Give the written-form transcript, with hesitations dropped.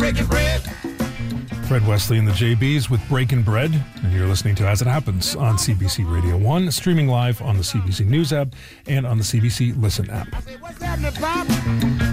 breaking bread. Fred Wesley and the JBs with Breaking Bread, and you're listening to As It Happens on CBC Radio 1, streaming live on the CBC News app and on the CBC Listen app. What's happening, Pop?